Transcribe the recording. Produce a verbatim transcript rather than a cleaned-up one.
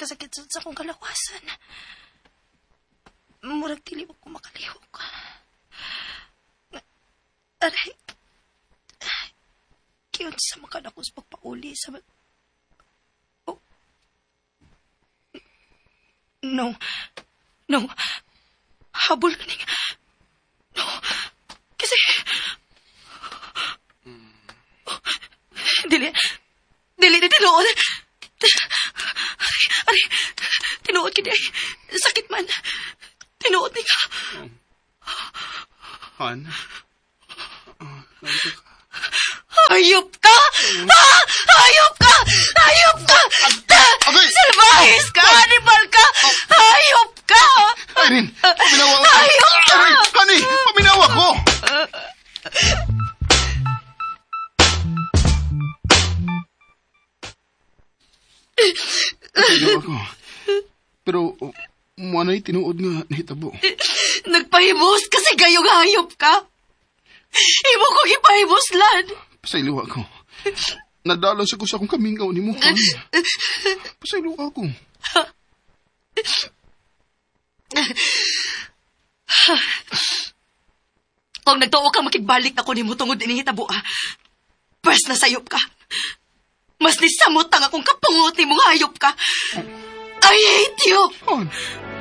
kasakit sa akong kalawasan. Murag dili ko makalihok. Aray, kiyon sa makanakos pagpauli sa... Oh. No, no, habol ka ning... No, kasi... Oh. Dili, dili na tinuod. Aray, aray, tinuod ka di. Sakit man. Tinuod ni ka. Han? Hayop ka! Ah! Hayop ka! Hayop ka! Salvahis ka! Animal ka! Hayop ka! Irene, paminawa ko! Hayop ka! Irene, honey, paminawa ko! Paminawa ko. Pero, muanay tinuod nga nahitabo. Nagpahibos kasi gayong hayop ka. Imo ko gipahibos, lad. Pasaylo ako. Nadalan sa ko sa akong kamingaw ni mo. Pasaylo ako. Kung nagtuo ka makigbalik ako ni mo tungod din hitabo, ah. Pas nasayop ka. Mas nisamot ang akong kapungot ni mong hayop ka. I hate you! Han,